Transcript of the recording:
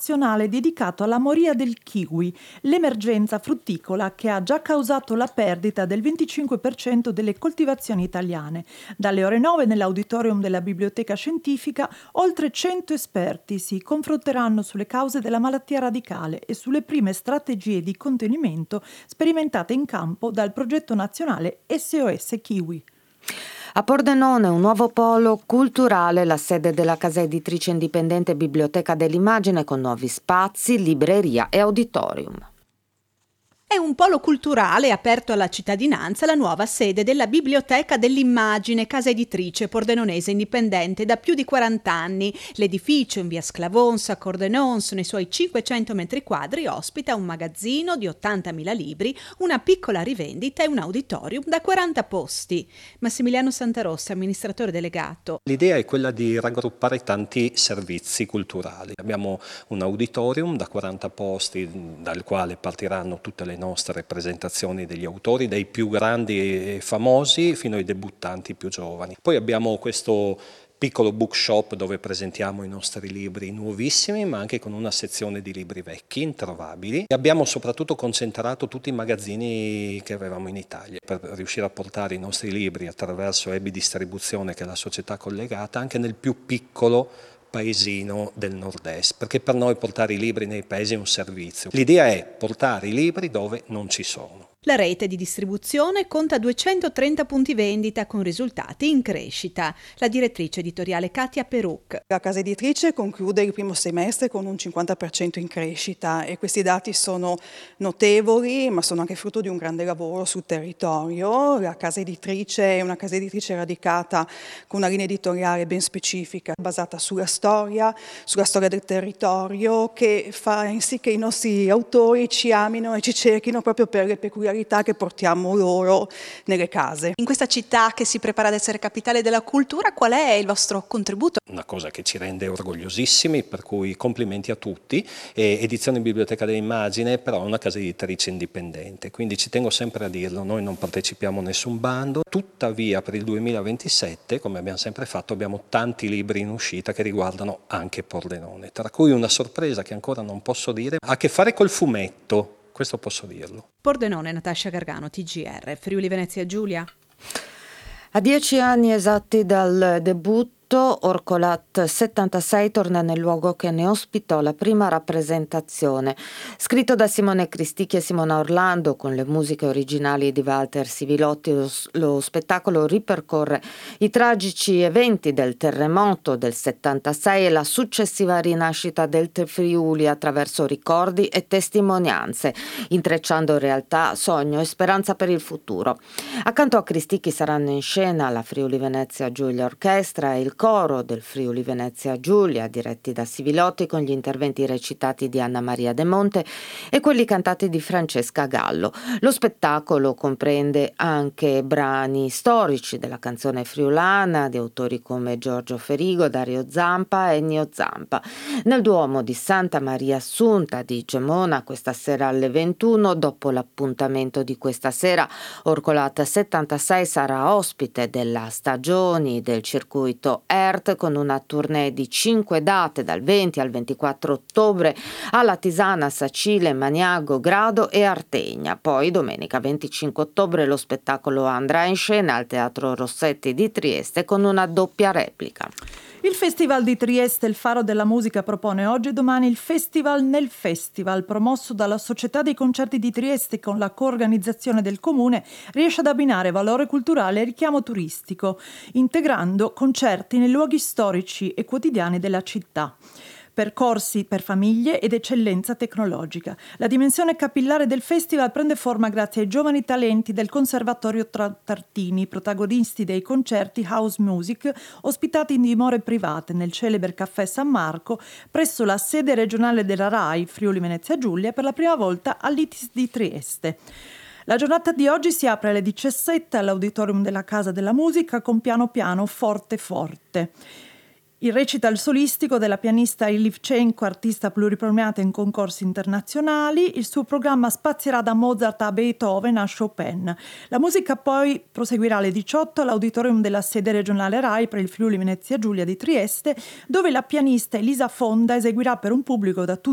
nazionale dedicato alla moria del kiwi, l'emergenza frutticola che ha già causato la perdita del 25% delle coltivazioni italiane. Dalle ore 9 nell'auditorium della Biblioteca Scientifica oltre 100 esperti si confronteranno sulle cause della malattia radicale e sulle prime strategie di contenimento sperimentate in campo dal progetto nazionale SOS Kiwi. A Pordenone un nuovo polo culturale, la sede della casa editrice indipendente Biblioteca dell'Immagine con nuovi spazi, libreria e auditorium. È un polo culturale aperto alla cittadinanza, la nuova sede della Biblioteca dell'Immagine, casa editrice pordenonese indipendente da più di 40 anni. L'edificio in via Sclavons a Cordenons, nei suoi 500 metri quadri, ospita un magazzino di 80.000 libri, una piccola rivendita e un auditorium da 40 posti. Massimiliano Santarossa, amministratore delegato. L'idea è quella di raggruppare tanti servizi culturali. Abbiamo un auditorium da 40 posti dal quale partiranno tutte le nostre presentazioni degli autori, dai più grandi e famosi fino ai debuttanti più giovani. Poi abbiamo questo piccolo bookshop dove presentiamo i nostri libri nuovissimi, ma anche con una sezione di libri vecchi, introvabili. E abbiamo soprattutto concentrato tutti i magazzini che avevamo in Italia per riuscire a portare i nostri libri attraverso Ebbi Distribuzione, che è la società collegata, anche nel più piccolo paesino del nord-est, perché per noi portare i libri nei paesi è un servizio. L'idea è portare i libri dove non ci sono. La rete di distribuzione conta 230 punti vendita con risultati in crescita. La direttrice editoriale Katia Peruc. La casa editrice conclude il primo semestre con un 50% in crescita e questi dati sono notevoli, ma sono anche frutto di un grande lavoro sul territorio. La casa editrice è una casa editrice radicata con una linea editoriale ben specifica, basata sulla storia del territorio, che fa in sì che i nostri autori ci amino e ci cerchino proprio per le peculiarità che portiamo loro nelle case. In questa città che si prepara ad essere capitale della cultura, qual è il vostro contributo? Una cosa che ci rende orgogliosissimi, per cui complimenti a tutti. Edizione Biblioteca dell'Immagine però è una casa editrice indipendente, quindi ci tengo sempre a dirlo, noi non partecipiamo a nessun bando, tuttavia per il 2027, come abbiamo sempre fatto, abbiamo tanti libri in uscita che riguardano anche Pordenone, tra cui una sorpresa che ancora non posso dire, ha a che fare col fumetto. Questo posso dirlo. Pordenone, Natascia Gargano, TGR, Friuli Venezia Giulia. A 10 anni esatti dal debutto, Orcolat 76 torna nel luogo che ne ospitò la prima rappresentazione. Scritto da Simone Cristicchi e Simona Orlando con le musiche originali di Walter Sivilotti, lo spettacolo ripercorre i tragici eventi del terremoto del 76 e la successiva rinascita del Friuli attraverso ricordi e testimonianze, intrecciando realtà, sogno e speranza per il futuro. Accanto a Cristicchi saranno in scena la Friuli Venezia Giulia Orchestra e il coro del Friuli Venezia Giulia, diretti da Sivilotti, con gli interventi recitati di Anna Maria De Monte e quelli cantati di Francesca Gallo. Lo spettacolo comprende anche brani storici della canzone friulana di autori come Giorgio Ferigo, Dario Zampa e Ennio Zampa. Nel Duomo di Santa Maria Assunta di Gemona questa sera alle 21, dopo l'appuntamento di questa sera, Orcolat 76 sarà ospite della Stagioni del circuito ERT con una tournée di 5 date dal 20 al 24 ottobre alla Tisana, Sacile, Maniago, Grado e Artegna. Poi domenica 25 ottobre lo spettacolo andrà in scena al Teatro Rossetti di Trieste con una doppia replica. Il Festival di Trieste, il Faro della Musica, propone oggi e domani il Festival nel Festival, promosso dalla Società dei Concerti di Trieste con la coorganizzazione del Comune, riesce ad abbinare valore culturale e richiamo turistico, integrando concerti nei luoghi storici e quotidiani della città. Percorsi per famiglie ed eccellenza tecnologica. La dimensione capillare del festival prende forma grazie ai giovani talenti del Conservatorio Tartini, protagonisti dei concerti House Music, ospitati in dimore private nel celebre Caffè San Marco, presso la sede regionale della RAI Friuli Venezia Giulia, per la prima volta all'ITIS di Trieste. La giornata di oggi si apre alle 17 all'Auditorium della Casa della Musica con Piano Piano Forte Forte. Il recital solistico della pianista Ilivchenko, artista pluripremiata in concorsi internazionali. Il suo programma spazierà da Mozart a Beethoven a Chopin. La musica poi proseguirà alle 18 all'Auditorium della sede regionale RAI per il Friuli Venezia Giulia di Trieste, dove la pianista Elisa Fonda eseguirà per un pubblico da tutti